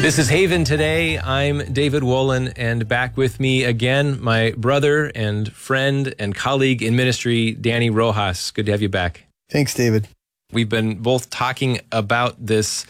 This is Haven Today. I'm David Wolin, and back with me again, my brother and friend and colleague in ministry, Danny Rojas. Good to have you back. Thanks, David. We've been both talking about this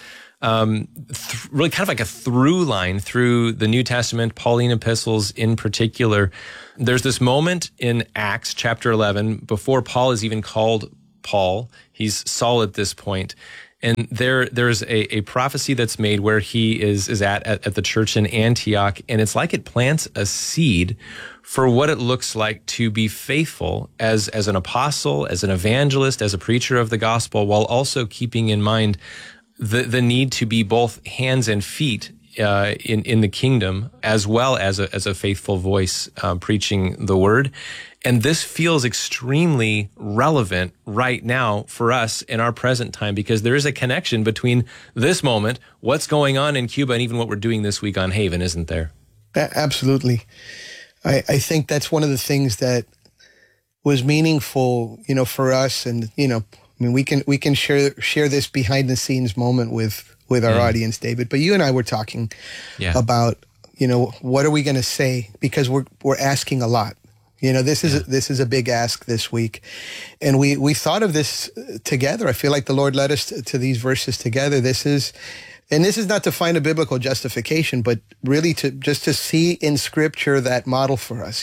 really kind of like a through line through the New Testament, Pauline epistles in particular. There's this moment in Acts chapter 11, before Paul is even called Paul. He's Saul at this point. And there's a prophecy that's made where he is at the church in Antioch, and it's like it plants a seed for what it looks like to be faithful as an apostle, as an evangelist, as a preacher of the gospel, while also keeping in mind the need to be both hands and feet in the kingdom, as well as a faithful voice preaching the word. And this feels extremely relevant right now for us in our present time, because there is a connection between this moment, what's going on in Cuba, and even what we're doing this week on Haven, isn't there? Absolutely. I think that's one of the things that was meaningful, for us. And, we can share this behind the scenes moment with our audience, David. But you and I were talking about, what are we going to say? Because we're asking a lot. This is a big ask this week. And we thought of this together. I feel like the Lord led us to these verses together. This is not to find a biblical justification, but really to see in Scripture that model for us,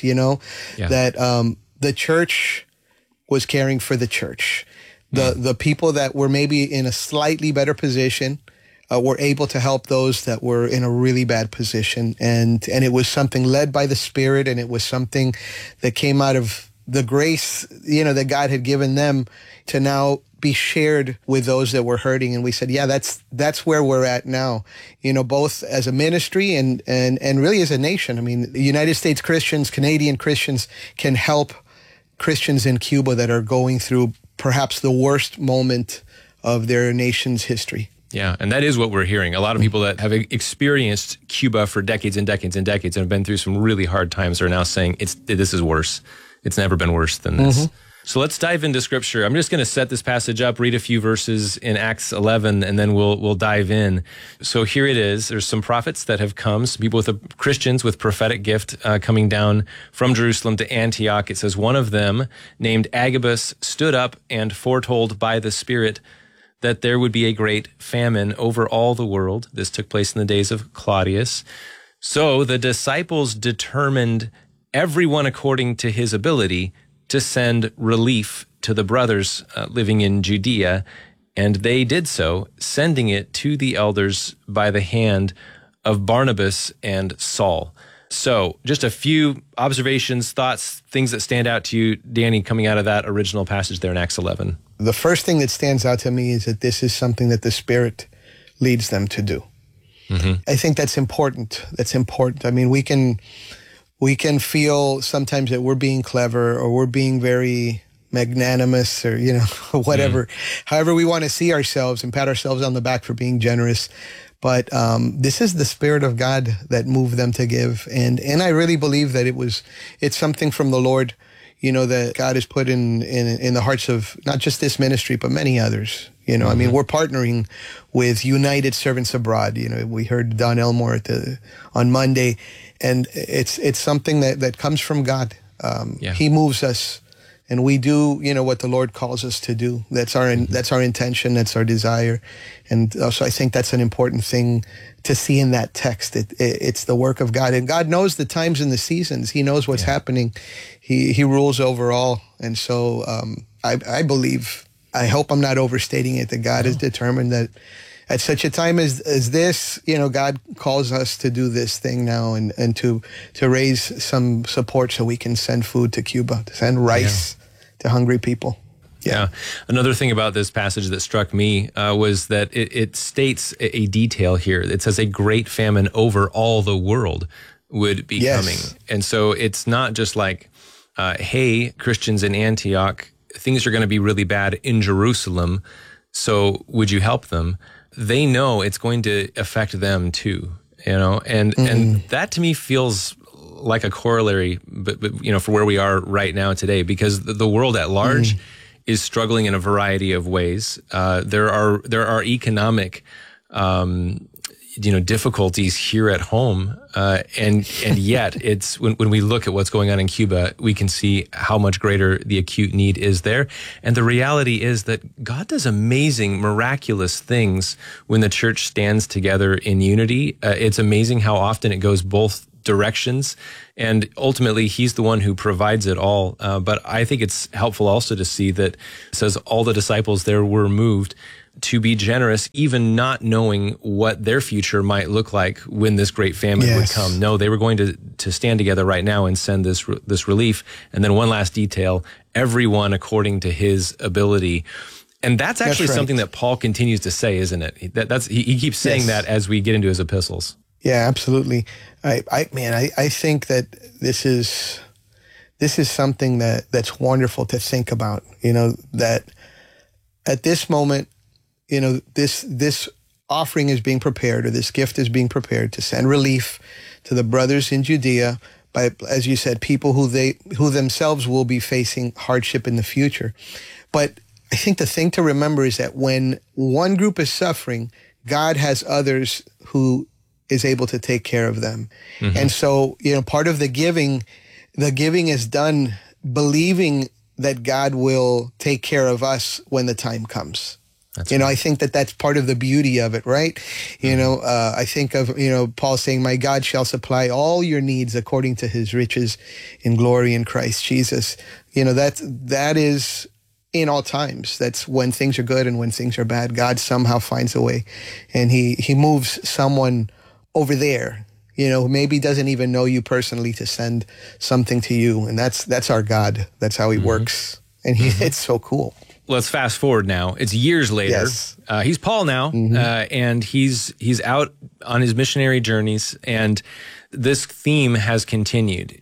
that the church was caring for the church. The people that were maybe in a slightly better position were able to help those that were in a really bad position. And it was something led by the Spirit, and it was something that came out of the grace, that God had given them to now be shared with those that were hurting. And we said, that's where we're at now, both as a ministry and really as a nation. I mean, United States Christians, Canadian Christians can help Christians in Cuba that are going through perhaps the worst moment of their nation's history. Yeah, and that is what we're hearing. A lot of people that have experienced Cuba for decades and decades and decades and have been through some really hard times are now saying, this is worse. It's never been worse than this. Mm-hmm. So let's dive into Scripture. I'm just going to set this passage up, read a few verses in Acts 11, and then we'll dive in. So here it is. There's some prophets that have come, some people Christians with prophetic gift coming down from Jerusalem to Antioch. It says, one of them, named Agabus, stood up and foretold by the Spirit that there would be a great famine over all the world. This took place in the days of Claudius. So the disciples determined, everyone according to his ability, to send relief to the brothers living in Judea. And they did so, sending it to the elders by the hand of Barnabas and Saul. So just a few observations, thoughts, things that stand out to you, Danny, coming out of that original passage there in Acts 11. The first thing that stands out to me is that this is something that the Spirit leads them to do. Mm-hmm. I think that's important. I mean, we can feel sometimes that we're being clever or we're being very magnanimous or, whatever, however we want to see ourselves and pat ourselves on the back for being generous. But this is the Spirit of God that moved them to give. And I really believe that it's something from the Lord, that God has put in the hearts of not just this ministry, but many others. Mm-hmm. I mean, we're partnering with United Servants Abroad. We heard Don Elmore on Monday, and it's something that comes from God. He moves us, and we do, what the Lord calls us to do. That's our intention. That's our desire. And so I think that's an important thing to see in that text. It's the work of God, and God knows the times and the seasons. He knows what's happening. He rules over all. And so I believe, I hope I'm not overstating it, that God is determined that at such a time as this, God calls us to do this thing now and to raise some support so we can send food to Cuba, to send rice to hungry people. Yeah. Another thing about this passage that struck me was that it states a detail here. It says a great famine over all the world would be coming. And so it's not just like, hey, Christians in Antioch, things are going to be really bad in Jerusalem, so would you help them? They know it's going to affect them too, and that to me feels like a corollary, but for where we are right now today, because the world at large is struggling in a variety of ways. There are economic difficulties here at home, and yet it's when we look at what's going on in Cuba, we can see how much greater the acute need is there. And the reality is that God does amazing, miraculous things when the church stands together in unity. It's amazing how often it goes both directions, and ultimately He's the one who provides it all. But I think it's helpful also to see that it says all the disciples there were moved to be generous, even not knowing what their future might look like when this great famine would come. No, they were going to stand together right now and send this relief. And then one last detail, everyone according to his ability. And that's actually something that Paul continues to say, isn't it? He keeps saying that as we get into his epistles. Yeah, absolutely. I think that this is something that's wonderful to think about, that at this moment, this offering is being prepared, or this gift is being prepared to send relief to the brothers in Judea by, as you said, people who themselves will be facing hardship in the future. But I think the thing to remember is that when one group is suffering, God has others who is able to take care of them. Mm-hmm. And so, part of the giving is done believing that God will take care of us when the time comes. Right. I think that's part of the beauty of it, right? Mm-hmm. I think of, Paul saying, my God shall supply all your needs according to his riches in glory in Christ Jesus. That is in all times. That's when things are good and when things are bad. God somehow finds a way, and he moves someone over there, who maybe doesn't even know you personally, to send something to you. And that's our God. That's how he works. And it's so cool. Let's fast forward now. It's years later. Yes. He's Paul now, and he's out on his missionary journeys, and this theme has continued.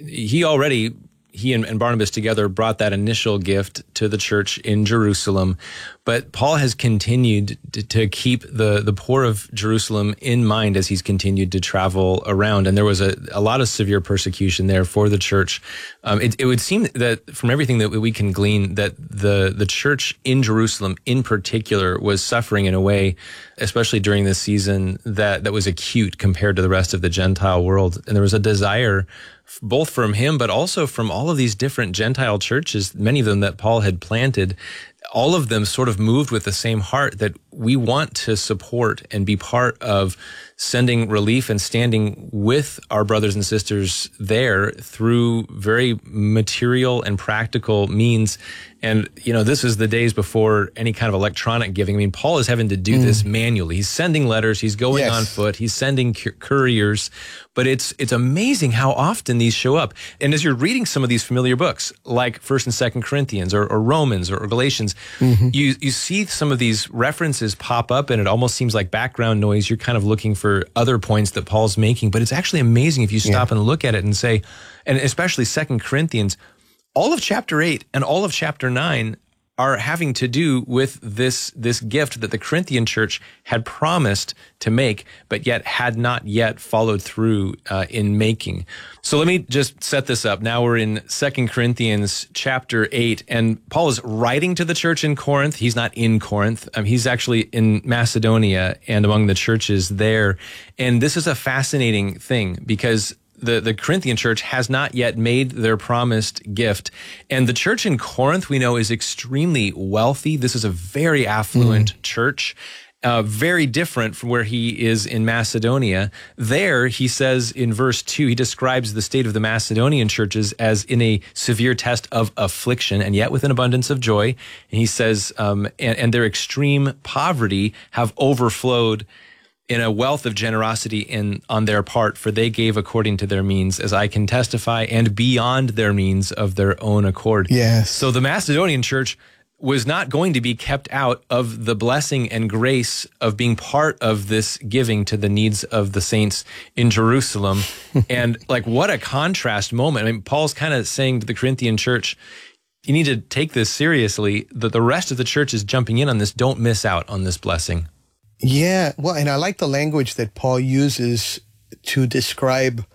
He and Barnabas together brought that initial gift to the church in Jerusalem, but Paul has continued to keep the poor of Jerusalem in mind as he's continued to travel around. And there was a lot of severe persecution there for the church. It would seem that from everything that we can glean, that the church in Jerusalem in particular was suffering in a way, especially during this season, that was acute compared to the rest of the Gentile world. And there was a desire both from him, but also from all of these different Gentile churches, many of them that Paul had planted. All of them sort of moved with the same heart that we want to support and be part of sending relief and standing with our brothers and sisters there through very material and practical means. And, this is the days before any kind of electronic giving. I mean, Paul is having to do this manually. He's sending letters. He's going on foot. He's sending couriers. But it's amazing how often these show up. And as you're reading some of these familiar books, like 1st and 2nd Corinthians or Romans or Galatians, you see some of these references pop up, and it almost seems like background noise. You're kind of looking for other points that Paul's making. But it's actually amazing if you stop and look at it and say, and especially 2 Corinthians, all of chapter 8 and all of chapter 9 are having to do with this gift that the Corinthian church had promised to make, but yet had not yet followed through in making. So let me just set this up. Now we're in 2 Corinthians chapter 8, and Paul is writing to the church in Corinth. He's not in Corinth. He's actually in Macedonia and among the churches there. And this is a fascinating thing because the Corinthian church has not yet made their promised gift. And the church in Corinth, we know, is extremely wealthy. This is a very affluent church, very different from where he is in Macedonia. There, he says in verse 2, he describes the state of the Macedonian churches as in a severe test of affliction, and yet with an abundance of joy. And he says, and their extreme poverty have overflowed in a wealth of generosity on their part, for they gave according to their means, as I can testify, and beyond their means of their own accord. Yes. So the Macedonian church was not going to be kept out of the blessing and grace of being part of this giving to the needs of the saints in Jerusalem. And what a contrast moment. I mean, Paul's kind of saying to the Corinthian church, you need to take this seriously, that the rest of the church is jumping in on this. Don't miss out on this blessing. Yeah, well, and I like the language that Paul uses to describe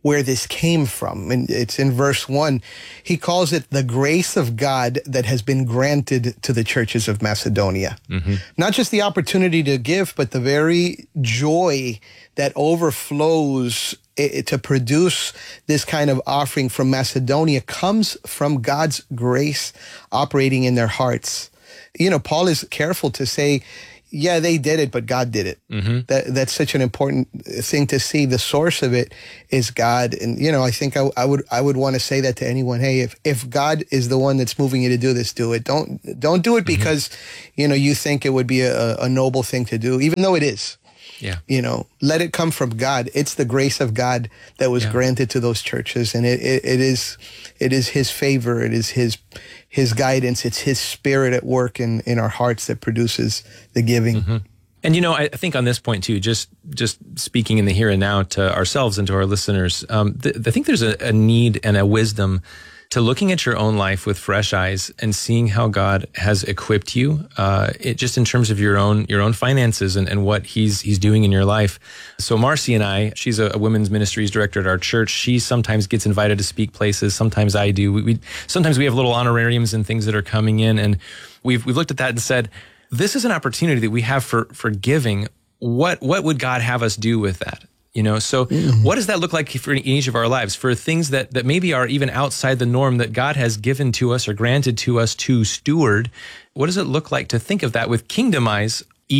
where this came from. And it's in verse 1. He calls it the grace of God that has been granted to the churches of Macedonia. Mm-hmm. Not just the opportunity to give, but the very joy that overflows to produce this kind of offering from Macedonia comes from God's grace operating in their hearts. You know, Paul is careful to say, yeah, they did it, but God did it. Mm-hmm. That's such an important thing to see. The source of it is God. And, you know, I think I would want to say that to anyone. Hey, if God is the one that's moving you to do this, do it. Don't do it because, you know, you think it would be a noble thing to do, even though it is. Yeah. You know, let it come from God. It's the grace of God that was granted to those churches. And it is his favor. It is his guidance. It's his spirit at work in our hearts that produces the giving. Mm-hmm. And, you know, I think on this point too, just speaking in the here and now to ourselves and to our listeners, I think there's a need and a wisdom to looking at your own life with fresh eyes and seeing how God has equipped you, just in terms of your own finances and what He's doing in your life. So Marcy and I, she's a women's ministries director at our church. She sometimes gets invited to speak places. Sometimes I do. Sometimes we have little honorariums and things that are coming in, and we've looked at that and said, this is an opportunity that we have for giving. What would God have us do with that? You know, so what does that look like for each of our lives, for things that maybe are even outside the norm that God has given to us or granted to us to steward? What does it look like to think of that with kingdom eyes,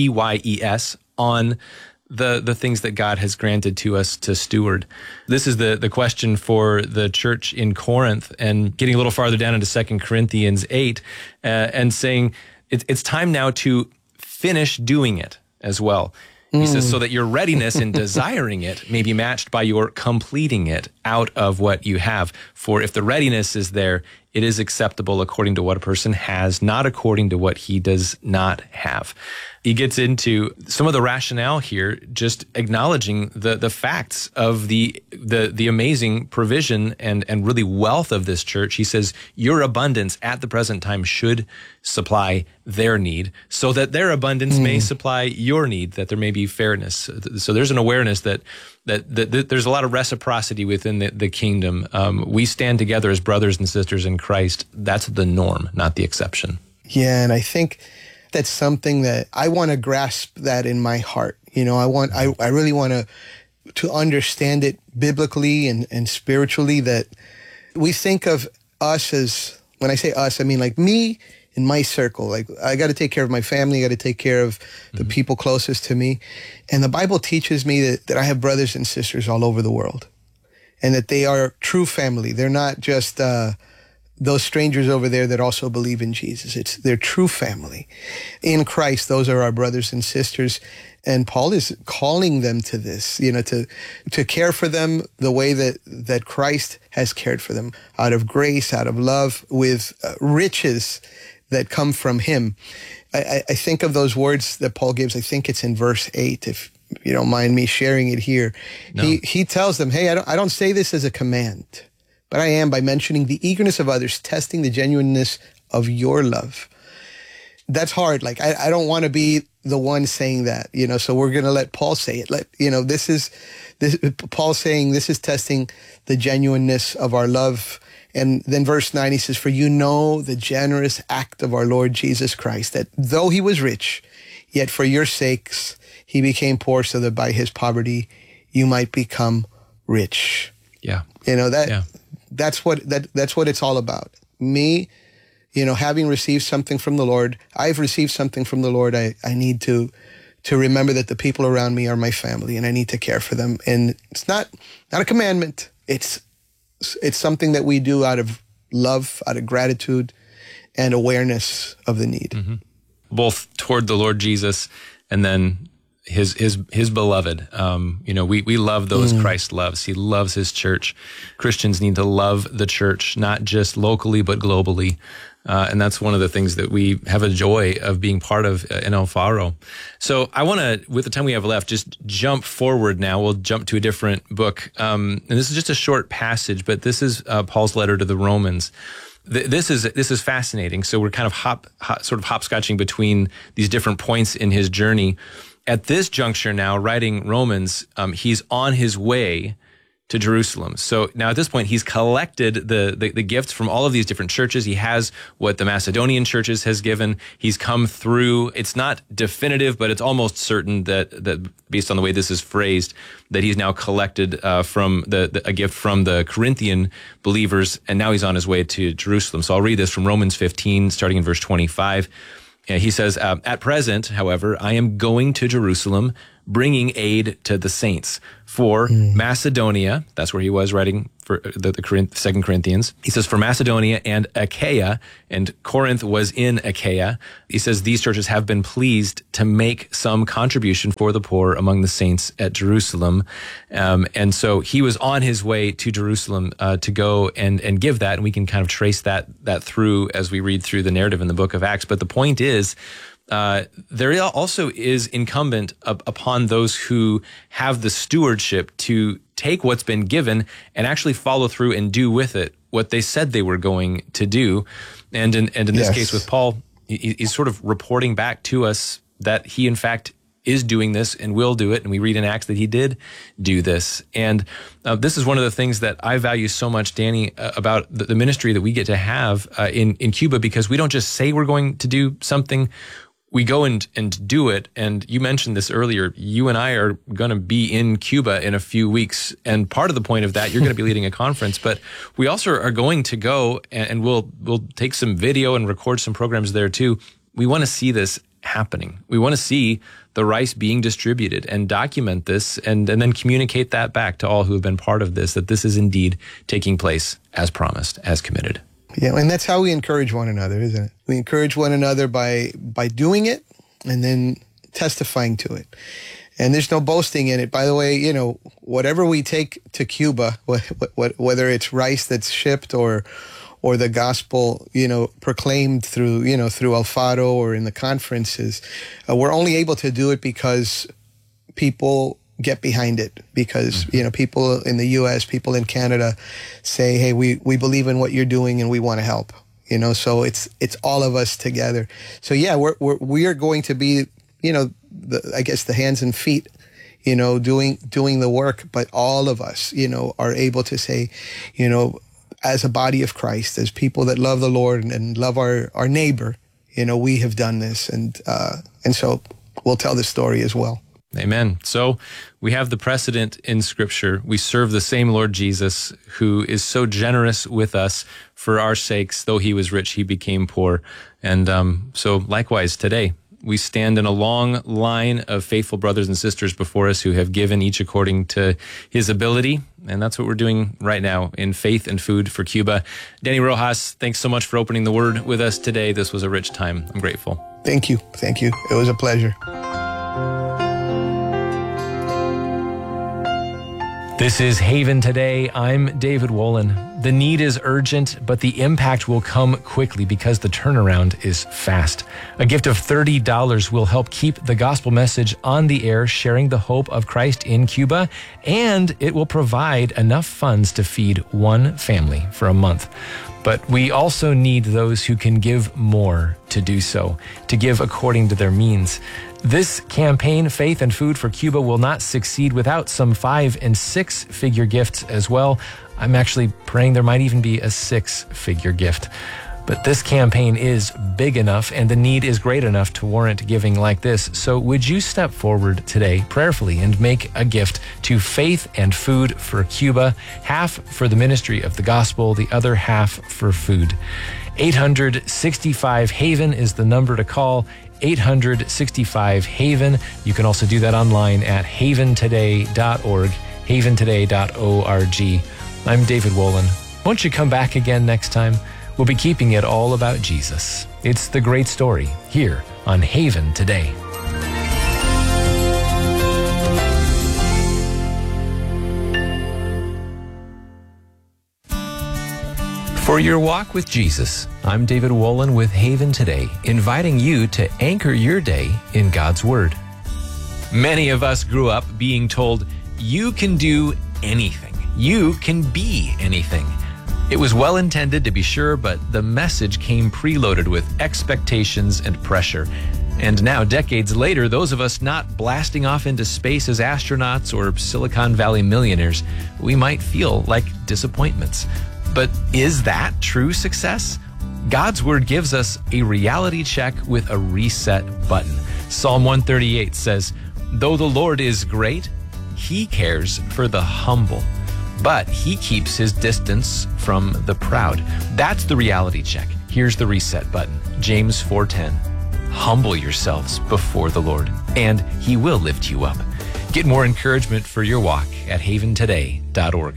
EYES, on the things that God has granted to us to steward? This is the question for the church in Corinth, and getting a little farther down into 2 Corinthians 8 and saying it's time now to finish doing it as well. He says, so that your readiness in desiring it may be matched by your completing it out of what you have. For if the readiness is there, it is acceptable according to what a person has, not according to what he does not have. He gets into some of the rationale here, just acknowledging the facts of the amazing provision and really wealth of this church. He says, your abundance at the present time should supply their need, so that their abundance may supply your need, that there may be fairness. So there's an awareness that there's a lot of reciprocity within the kingdom. We stand together as brothers and sisters in Christ. That's the norm, not the exception. Yeah, and I think that's something that I want to grasp that in my heart. You know, I really want to understand it biblically and spiritually, that we think of us as, when I say us, I mean like me in my circle. Like, I got to take care of my family, I got to take care of the people closest to me. And the Bible teaches me that I have brothers and sisters all over the world, and that they are true family. They're not just those strangers over there that also believe in Jesus. It's their true family. In Christ, those are our brothers and sisters. And Paul is calling them to this, you know, to care for them the way that Christ has cared for them, out of grace, out of love, with riches that come from him. I think of those words that Paul gives. I think it's in verse 8, if you don't mind me sharing it here. No. He tells them, hey, I don't say this as a command, but I am by mentioning the eagerness of others, testing the genuineness of your love. That's hard. Like, I don't want to be the one saying that, you know, so we're going to let Paul say it. This is Paul saying this is testing the genuineness of our love. And then verse 9, he says, for you know the generous act of our Lord Jesus Christ, that though he was rich, yet for your sakes he became poor, so that by his poverty you might become rich. Yeah. You know, that's what it's all about. Me, you know, having received something from the Lord, I've received something from the Lord. I need to remember that the people around me are my family, and I need to care for them. And it's not a commandment. It's something that we do out of love, out of gratitude, and awareness of the need. Mm-hmm. Both toward the Lord Jesus and then his beloved. We love those Christ loves. He loves his church. Christians need to love the church, not just locally, but globally. And that's one of the things that we have a joy of being part of in El Faro. So I want to, with the time we have left, just jump forward now. We'll jump to a different book. And this is just a short passage, but this is Paul's letter to the Romans. This is fascinating. So we're kind of hopscotching between these different points in his journey. At this juncture now, writing Romans, he's on his way to Jerusalem. So now at this point, he's collected the gifts from all of these different churches. He has what the Macedonian churches has given. He's come through. It's not definitive, but it's almost certain that based on the way this is phrased, that he's now collected from a gift from the Corinthian believers, and now he's on his way to Jerusalem. So I'll read this from Romans 15, starting in verse 25. He says, at present, however, I am going to Jerusalem, bringing aid to the saints. For Macedonia, that's where he was writing for the 2 Corinthians. He says, for Macedonia and Achaia, and Corinth was in Achaia. He says, these churches have been pleased to make some contribution for the poor among the saints at Jerusalem. And so he was on his way to Jerusalem to go and give that. And we can kind of trace that through as we read through the narrative in the book of Acts. But the point is, there also is incumbent upon those who have the stewardship to take what's been given and actually follow through and do with it what they said they were going to do. And in this case with Paul, he's sort of reporting back to us that he in fact is doing this and will do it. And we read in Acts that he did do this. And this is one of the things that I value so much, Danny, about the ministry that we get to have in Cuba, because we don't just say we're going to do something. We go and do it. And you mentioned this earlier. You and I are going to be in Cuba in a few weeks. And part of the point of that, you're going to be leading a conference, but we also are going to go and we'll take some video and record some programs there too. We want to see this happening. We want to see the rice being distributed and document this and then communicate that back to all who have been part of this, that this is indeed taking place as promised, as committed. Yeah, and that's how we encourage one another, isn't it? We encourage one another by doing it and then testifying to it. And there's no boasting in it. By the way, whatever we take to Cuba, whether it's rice that's shipped or the gospel, proclaimed through Alfaro or in the conferences, we're only able to do it because people get behind it, because people in the U.S., people in Canada say, hey, we believe in what you're doing and we want to help. So it's all of us together. So yeah, we are going to be the hands and feet doing the work, but all of us are able to say, as a body of Christ, as people that love the Lord and love our neighbor, we have done this, and so we'll tell this story as well. Amen. So we have the precedent in Scripture. We serve the same Lord Jesus, who is so generous with us for our sakes. Though he was rich, he became poor. And so likewise today, we stand in a long line of faithful brothers and sisters before us who have given each according to his ability. And that's what we're doing right now in faith and food for Cuba. Danny Rojas, thanks so much for opening the Word with us today. This was a rich time. I'm grateful. Thank you. Thank you. It was a pleasure. This is Haven Today. I'm David Wolin. The need is urgent, but the impact will come quickly because the turnaround is fast. A gift of $30 will help keep the gospel message on the air, sharing the hope of Christ in Cuba, and it will provide enough funds to feed one family for a month. But we also need those who can give more to do so, to give according to their means. This campaign, Faith and Food for Cuba, will not succeed without some 5- and 6-figure gifts as well. I'm actually praying there might even be a 6-figure gift. But this campaign is big enough and the need is great enough to warrant giving like this. So would you step forward today prayerfully and make a gift to Faith and Food for Cuba, half for the ministry of the gospel, the other half for food. 865-HAVEN is the number to call. 865-HAVEN. You can also do that online at haventoday.org, haventoday.org. I'm David Wolin. Won't you come back again next time? We'll be keeping it all about Jesus. It's the great story here on Haven Today. For your walk with Jesus, I'm David Wolin with Haven Today, inviting you to anchor your day in God's Word. Many of us grew up being told, you can do anything. You can be anything. It was well intended to be sure, but the message came preloaded with expectations and pressure. And now, decades later, those of us not blasting off into space as astronauts or Silicon Valley millionaires, we might feel like disappointments. But is that true success? God's Word gives us a reality check with a reset button. Psalm 138 says, "Though the Lord is great, He cares for the humble, but He keeps His distance from the proud." That's the reality check. Here's the reset button. James 4:10. Humble yourselves before the Lord, and He will lift you up. Get more encouragement for your walk at haventoday.org.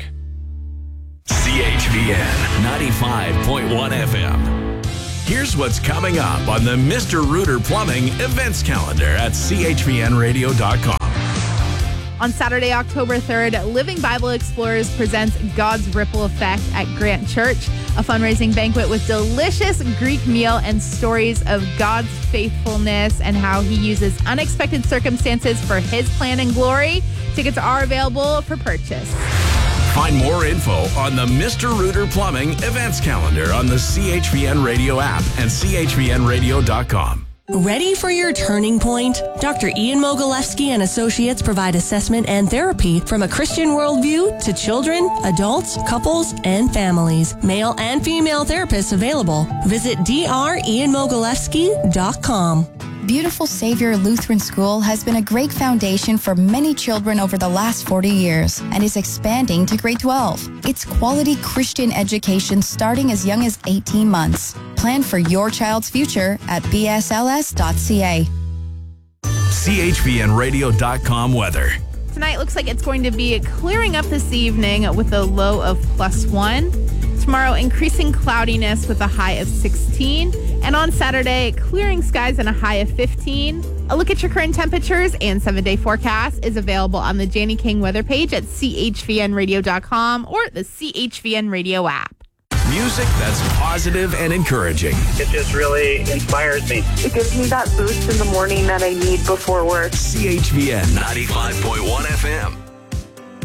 CHVN 95.1 FM. Here's what's coming up on the Mr. Rooter Plumbing events calendar at chvnradio.com. On Saturday, October 3rd, Living Bible Explorers presents God's Ripple Effect at Grant Church, a fundraising banquet with delicious Greek meal and stories of God's faithfulness and how He uses unexpected circumstances for His plan and glory. Tickets are available for purchase. Find more info on the Mr. Rooter Plumbing events calendar on the CHVN Radio app and chvnradio.com. Ready for your turning point? Dr. Ian Mogilewski and Associates provide assessment and therapy from a Christian worldview to children, adults, couples, and families. Male and female therapists available. Visit drianmogilewski.com. Beautiful Savior Lutheran School has been a great foundation for many children over the last 40 years and is expanding to grade 12. It's quality Christian education starting as young as 18 months. Plan for your child's future at bsls.ca. chvnradio.com weather. Tonight looks like it's going to be clearing up this evening with a low of +1. Tomorrow, increasing cloudiness with a high of 16. And on Saturday, clearing skies and a high of 15. A look at your current temperatures and 7-day forecast is available on the Janie King weather page at chvnradio.com or the CHVN Radio app. Music that's positive and encouraging. It just really inspires me. It gives me that boost in the morning that I need before work. CHVN 95.1 FM.